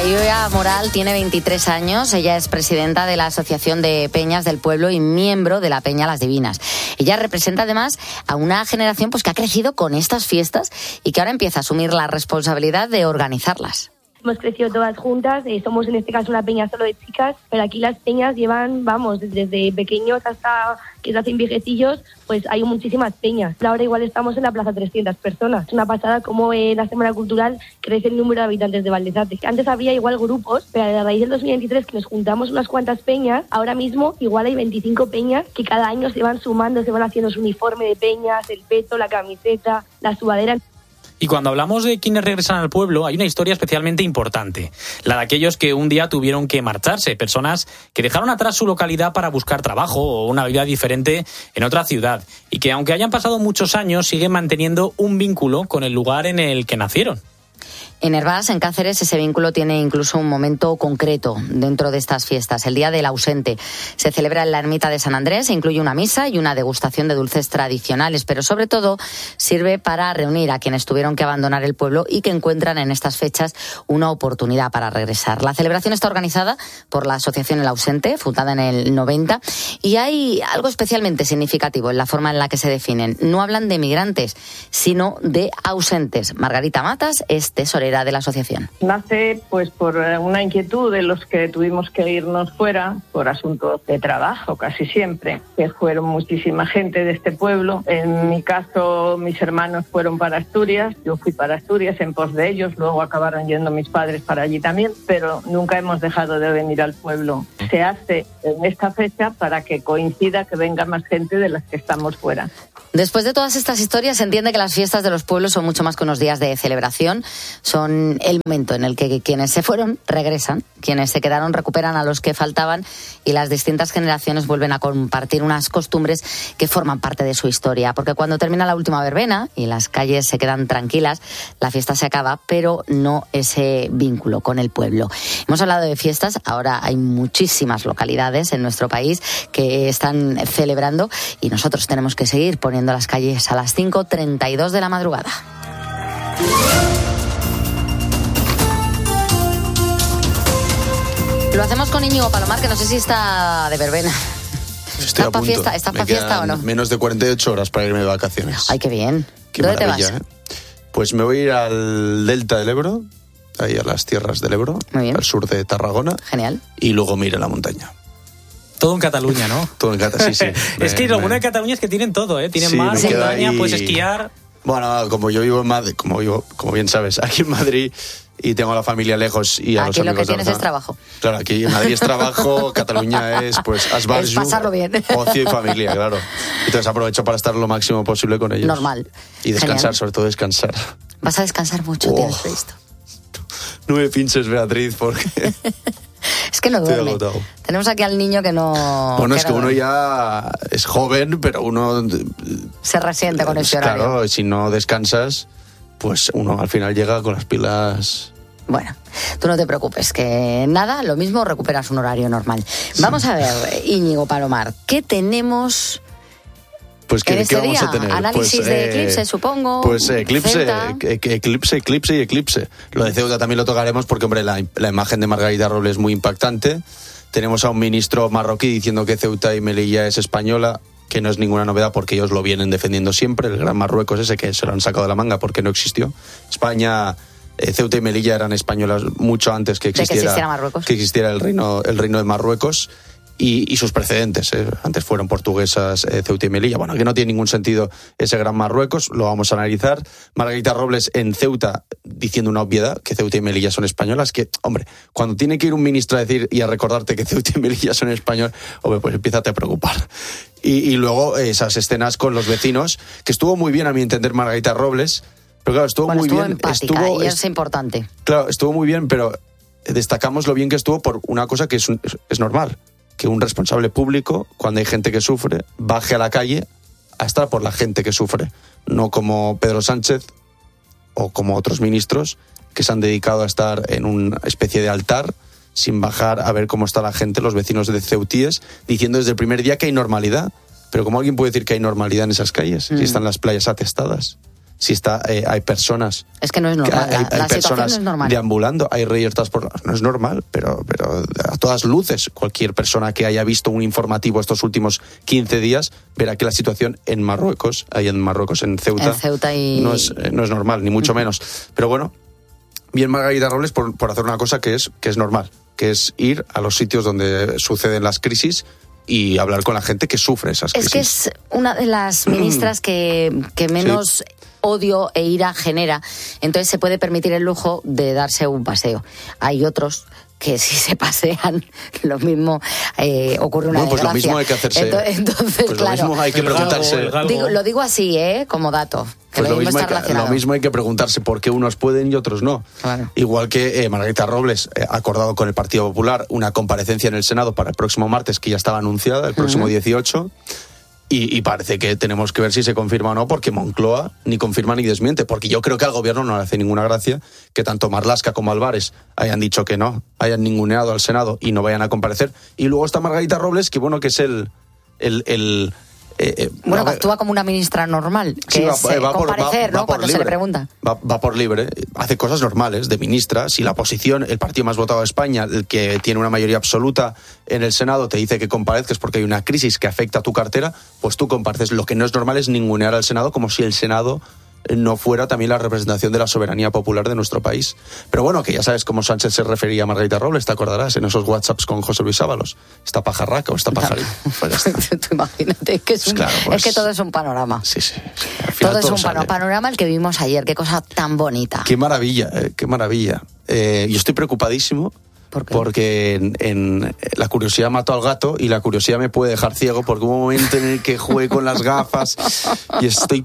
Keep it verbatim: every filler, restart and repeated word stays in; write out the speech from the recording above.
Idoia Moral tiene veintitrés años, ella es presidenta de la Asociación de Peñas del Pueblo y miembro de la Peña Las Divinas. Ella representa además a una generación pues, que ha crecido con estas fiestas y que ahora empieza a asumir la responsabilidad de organizarlas. Hemos crecido todas juntas, eh, somos en este caso una peña solo de chicas, pero aquí las peñas llevan, vamos, desde pequeños hasta que se hacen viejecillos, pues hay muchísimas peñas. Ahora igual estamos en la plaza trescientas personas. Es una pasada como en la Semana Cultural crece el número de habitantes de Valdezate. Antes había igual grupos, pero a raíz del dos mil veintitrés que nos juntamos unas cuantas peñas, ahora mismo igual hay veinticinco peñas que cada año se van sumando, se van haciendo su uniforme de peñas, el peto, la camiseta, la sudadera. Y cuando hablamos de quienes regresan al pueblo, hay una historia especialmente importante, la de aquellos que un día tuvieron que marcharse, personas que dejaron atrás su localidad para buscar trabajo o una vida diferente en otra ciudad, y que aunque hayan pasado muchos años, siguen manteniendo un vínculo con el lugar en el que nacieron. En Hervás, en Cáceres, ese vínculo tiene incluso un momento concreto dentro de estas fiestas, el Día del Ausente. Se celebra en la ermita de San Andrés, incluye una misa y una degustación de dulces tradicionales, pero sobre todo sirve para reunir a quienes tuvieron que abandonar el pueblo y que encuentran en estas fechas una oportunidad para regresar. La celebración está organizada por la Asociación El Ausente, fundada en el noventa, y hay algo especialmente significativo en la forma en la que se definen. No hablan de migrantes, sino de ausentes. Margarita Matas es tesorera de la asociación. Nace pues por una inquietud de los que tuvimos que irnos fuera por asuntos de trabajo casi siempre, que fueron muchísima gente de este pueblo. En mi caso mis hermanos fueron para Asturias, yo fui para Asturias en pos de ellos, luego acabaron yendo mis padres para allí también, pero nunca hemos dejado de venir al pueblo. Se hace en esta fecha para que coincida que venga más gente de las que estamos fuera. Después de todas estas historias se entiende que las fiestas de los pueblos son mucho más que unos días de celebración, son el momento en el que quienes se fueron regresan, quienes se quedaron recuperan a los que faltaban y las distintas generaciones vuelven a compartir unas costumbres que forman parte de su historia, porque cuando termina la última verbena y las calles se quedan tranquilas, la fiesta se acaba, pero no ese vínculo con el pueblo. Hemos hablado de fiestas, ahora hay muchísimas localidades en nuestro país que están celebrando y nosotros tenemos que seguir poniendo las calles a las cinco treinta y dos de la madrugada. Lo hacemos con Íñigo Palomar, que no sé si está de verbena. Estoy ¿Estás para fiesta, ¿Estás pa fiesta o no? Menos de cuarenta y ocho horas para irme de vacaciones. Ay, qué bien. Qué ¿Dónde te vas? ¿eh? Pues me voy a ir al delta del Ebro, ahí a las tierras del Ebro, al sur de Tarragona. Genial. Y luego me iré a la montaña. Todo en Cataluña, ¿no? Todo en Cataluña, sí, sí. Es me, que lo me... bueno de Cataluña es que tienen todo, ¿eh? Tienen sí, mar, montaña, ahí... puedes esquiar. Bueno, como yo vivo en Madrid, como vivo, como bien sabes, aquí en Madrid y tengo a la familia lejos y a aquí los amigos. Aquí lo que tienes de es trabajo. Claro, aquí en Madrid es trabajo, Cataluña es pues asbarju, es pasarlo bien. Ocio y familia, claro. Entonces aprovecho para estar lo máximo posible con ellos. Normal. Y descansar, Genial. Sobre todo descansar. Vas a descansar mucho, oh. Tienes previsto. No me pinches, Beatriz, porque... Es que no duerme. Tenemos aquí al niño que no... Bueno, que es que no uno duerme. ya es joven, pero uno... Se resiente con ese horario. Claro, si no descansas, pues uno al final llega con las pilas... Bueno, tú no te preocupes, que nada, lo mismo recuperas un horario normal. Sí. Vamos a ver, Íñigo Palomar, ¿qué tenemos... Pues ¿qué, ¿qué vamos día? a tener? Análisis pues, de eh, eclipse, supongo. Pues eclipse, Ceuta. eclipse, eclipse y eclipse. Lo de Ceuta también lo tocaremos porque, hombre, la, la imagen de Margarita Robles es muy impactante. Tenemos a un ministro marroquí diciendo que Ceuta y Melilla es española, que no es ninguna novedad porque ellos lo vienen defendiendo siempre. El gran Marruecos ese que se lo han sacado de la manga porque no existió. España... Eh, Ceuta y Melilla eran españolas mucho antes que existiera, que existiera, Marruecos. Que existiera el reino, el reino de Marruecos y, y sus precedentes. Eh. Antes fueron portuguesas eh, Ceuta y Melilla. Bueno, que no tiene ningún sentido ese gran Marruecos, lo vamos a analizar. Margarita Robles en Ceuta diciendo una obviedad, que Ceuta y Melilla son españolas, que, hombre, cuando tiene que ir un ministro a decir y a recordarte que Ceuta y Melilla son españolas, hombre, pues empiézate a preocupar. Y, y luego esas escenas con los vecinos, que estuvo muy bien a mi entender Margarita Robles. Pero claro, estuvo bueno, muy estuvo bien. Empática, estuvo y es importante. Claro, estuvo muy bien, pero destacamos lo bien que estuvo por una cosa que es, un, es normal. Que un responsable público, cuando hay gente que sufre, baje a la calle a estar por la gente que sufre. No como Pedro Sánchez o como otros ministros que se han dedicado a estar en una especie de altar sin bajar a ver cómo está la gente, los vecinos de Ceutíes, diciendo desde el primer día que hay normalidad. Pero ¿cómo alguien puede decir que hay normalidad en esas calles? Mm. Si están las playas atestadas. si está, eh, hay personas... Es que no es normal, hay, la, hay la situación no es normal. deambulando, hay reyertas por... No es normal, pero, pero a todas luces, cualquier persona que haya visto un informativo estos últimos quince días verá que la situación en Marruecos, ahí en Marruecos, en Ceuta, en Ceuta y... no, es, no es normal, ni mucho menos. Pero bueno, bien Margarita Robles por, por hacer una cosa que es, que es normal, que es ir a los sitios donde suceden las crisis y hablar con la gente que sufre esas crisis. Es que es una de las ministras que, que menos... Sí. odio e ira genera, entonces se puede permitir el lujo de darse un paseo. Hay otros que si se pasean, lo mismo eh, ocurre una no, pues desgracia. Lo mismo hay que hacerse. Entonces, entonces pues claro, lo mismo hay que preguntarse. Digo, lo digo así, ¿eh? Como dato. Que Pues lo, lo, mismo mismo está hay que, lo mismo hay que preguntarse por qué unos pueden y otros no. Claro. Igual que eh, Margarita Robles eh, ha acordado con el Partido Popular una comparecencia en el Senado para el próximo martes, que ya estaba anunciada, el próximo uh-huh. dieciocho. Y, y parece que tenemos que ver si se confirma o no, porque Moncloa ni confirma ni desmiente, porque yo creo que al gobierno no le hace ninguna gracia que tanto Marlaska como Álvarez hayan dicho que no, hayan ninguneado al Senado y no vayan a comparecer. Y luego está Margarita Robles, que bueno, que es el... el, el Eh, eh, bueno, no, que actúa como una ministra normal, que sí, va, es eh, va por, comparecer, va, va ¿no? Cuando libre. se le pregunta. Va, va por libre, hace cosas normales de ministra. Si la oposición, el partido más votado de España, el que tiene una mayoría absoluta en el Senado, te dice que comparezcas porque hay una crisis que afecta a tu cartera, pues tú compareces. Lo que no es normal es ningunear al Senado como si el Senado no fuera también la representación de la soberanía popular de nuestro país. Pero bueno, que ya sabes cómo Sánchez se refería a Margarita Robles, te acordarás, en esos WhatsApps con José Luis Ábalos. Esta pajarraca o esta pajarita. Pues ya está. Tú imagínate, que es, un, claro, pues, es que todo es un panorama. Sí, sí. sí. Todo, todo es un sale. panorama el que vimos ayer, qué cosa tan bonita. Qué maravilla, eh, qué maravilla. Eh, yo estoy preocupadísimo. ¿Por qué? Porque en, en la curiosidad mató al gato y la curiosidad me puede dejar ciego porque hubo un momento en el que jugué con las gafas y estoy